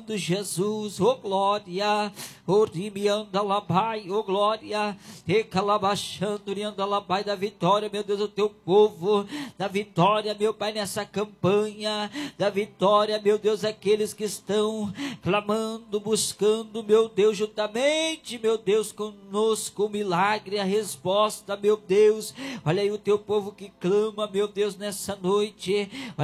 do Jesus, oh glória, oh rimiandalabai, oh glória, recalabachanduriandalabai, da vitória, meu Deus, o teu povo, da vitória, meu Pai, nessa campanha, da vitória, meu Deus, aqueles que estão clamando, buscando, meu Deus, juntamente, meu Deus, conosco, o milagre, a resposta, meu Deus, olha aí o teu povo que clama, meu Deus, nessa noite,